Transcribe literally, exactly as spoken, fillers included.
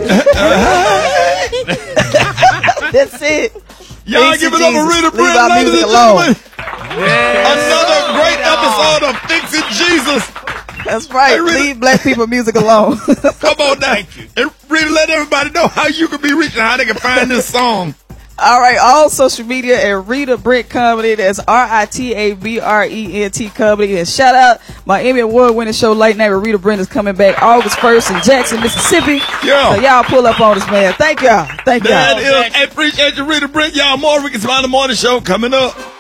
That's it. Y'all give it up for Rita Brent, ladies and gentlemen. Another great episode of Fixing Jesus. That's right. Hey, leave black people music alone. Come on now. And Rita, let everybody know how you can be reaching, how they can find this song. All right, all social media at Rita Brent Comedy. That's R I T A B R E N T Comedy. And shout out my Emmy Award winning show Late Night with Rita Brent is coming back August first in Jackson, Mississippi. Yeah. So y'all pull up on us, man. Thank y'all. Thank y'all. That is, I appreciate you, Rita Brent. Y'all more Ricky Smiley Morning Show coming up.